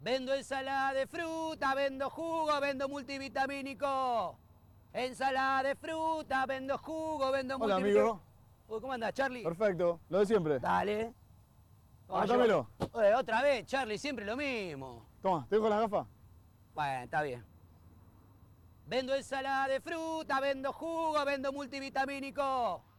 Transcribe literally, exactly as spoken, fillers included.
Vendo ensalada de fruta, vendo jugo, vendo multivitamínico. Ensalada de fruta, vendo jugo, vendo Hola, multivitamínico. amigo. Uy, ¿cómo andás, Charlie? Perfecto, lo de siempre. Dale. Anotámelo. Eh, otra vez, Charlie, siempre lo mismo. Toma, ¿te dejo las gafas? Bueno, está bien. Vendo ensalada de fruta, vendo jugo, vendo multivitamínico.